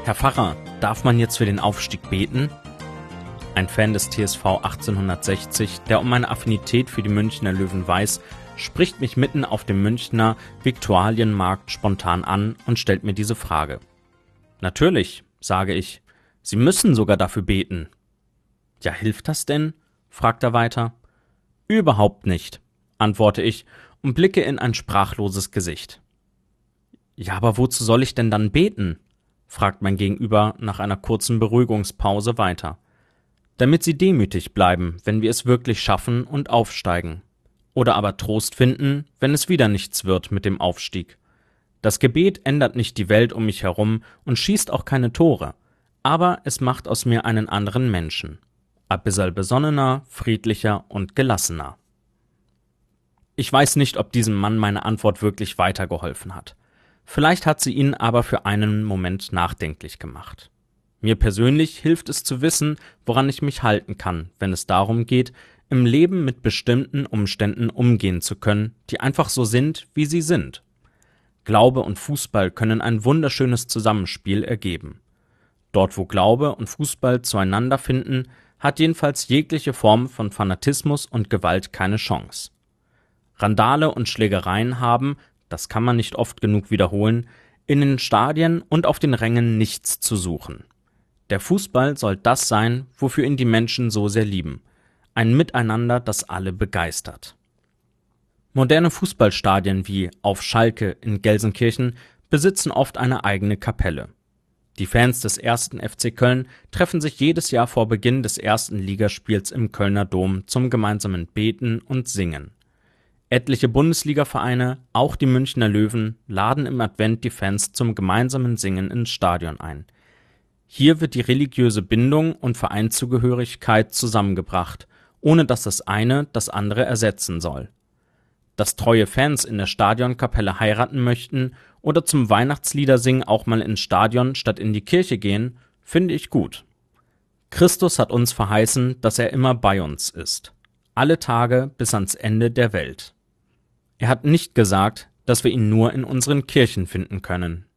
Herr Pfarrer, darf man jetzt für den Aufstieg beten? Ein Fan des TSV 1860, der um meine Affinität für die Münchner Löwen weiß, spricht mich mitten auf dem Münchner Viktualienmarkt spontan an und stellt mir diese Frage. Natürlich, sage ich, Sie müssen sogar dafür beten. Ja, hilft das denn? Fragt er weiter. Überhaupt nicht, antworte ich und blicke in ein sprachloses Gesicht. Ja, aber wozu soll ich denn dann beten? Fragt mein Gegenüber nach einer kurzen Beruhigungspause weiter. Damit Sie demütig bleiben, wenn wir es wirklich schaffen und aufsteigen. Oder aber Trost finden, wenn es wieder nichts wird mit dem Aufstieg. Das Gebet ändert nicht die Welt um mich herum und schießt auch keine Tore, aber es macht aus mir einen anderen Menschen. Ein bisschen besonnener, friedlicher und gelassener. Ich weiß nicht, ob diesem Mann meine Antwort wirklich weitergeholfen hat. Vielleicht hat sie ihn aber für einen Moment nachdenklich gemacht. Mir persönlich hilft es zu wissen, woran ich mich halten kann, wenn es darum geht, im Leben mit bestimmten Umständen umgehen zu können, die einfach so sind, wie sie sind. Glaube und Fußball können ein wunderschönes Zusammenspiel ergeben. Dort, wo Glaube und Fußball zueinander finden, hat jedenfalls jegliche Form von Fanatismus und Gewalt keine Chance. Randale und Schlägereien haben, das kann man nicht oft genug wiederholen, in den Stadien und auf den Rängen nichts zu suchen. Der Fußball soll das sein, wofür ihn die Menschen so sehr lieben. Ein Miteinander, das alle begeistert. Moderne Fußballstadien wie auf Schalke in Gelsenkirchen besitzen oft eine eigene Kapelle. Die Fans des 1. FC Köln treffen sich jedes Jahr vor Beginn des ersten Ligaspiels im Kölner Dom zum gemeinsamen Beten und Singen. Etliche Bundesliga-Vereine, auch die Münchner Löwen, laden im Advent die Fans zum gemeinsamen Singen ins Stadion ein. Hier wird die religiöse Bindung und Vereinszugehörigkeit zusammengebracht, ohne dass das eine das andere ersetzen soll. Dass treue Fans in der Stadionkapelle heiraten möchten oder zum Weihnachtsliedersingen auch mal ins Stadion statt in die Kirche gehen, finde ich gut. Christus hat uns verheißen, dass er immer bei uns ist. Alle Tage bis ans Ende der Welt. Er hat nicht gesagt, dass wir ihn nur in unseren Kirchen finden können.